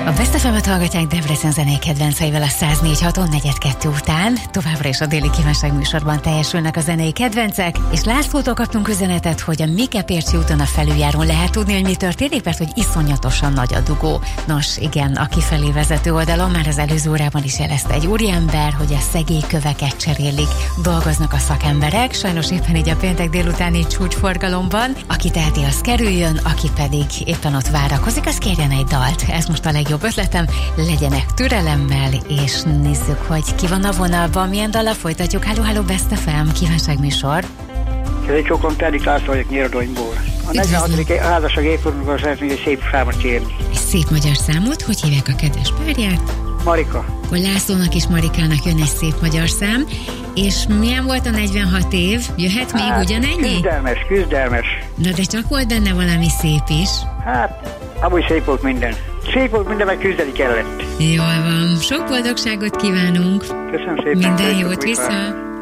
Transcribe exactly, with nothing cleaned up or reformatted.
A Best ef em-et hallgatják Debrecen zenei kedvenceivel a száz négy haton negyed kettő után. Továbbra is a déli kívánság műsorban teljesülnek a zenei kedvencek, és Lászlótól kaptunk üzenetet, hogy a Mikepércsi úton a felüljárón lehet tudni, hogy mi történik, mert hogy iszonyatosan nagy a dugó. Nos, igen, a kifelé vezető oldalon már az előző órában is jelezte egy úriember, hogy a szegélyköveket cserélik, dolgoznak a szakemberek, sajnos éppen így a péntek délutáni csúcsforgalomban. Aki teheti, az kerüljön, aki pedig éppen ott várakozik, az kérjen egy dalt. Ez most a legjobb ötletem, legyenek türelemmel, és nézzük, hogy ki van a vonalban, milyen dallal folytatjuk. Halló, halló, Best ef em, kívánságműsor. Kedves csókolom, Terdik László vagyok Nyíradonyból. A negyvenhatodik házasság évfordulónkor szeretnék egy szép számot kérni. Egy szép magyar számot, hogy hívják a kedves párját? Marika. Akkor Lászlónak és Marikának jön egy szép magyar szám. És milyen volt a negyvenhat év? Jöhet még hát, ugyanennyi? Küzdelmes, küzdelmes. Na de csak volt benne valami szép is. Hát, amúgy szép volt minden. Szép volt minden, meg küzdeni kellett. Jól van. Sok boldogságot kívánunk. Köszönöm szépen. Minden jót, vissza.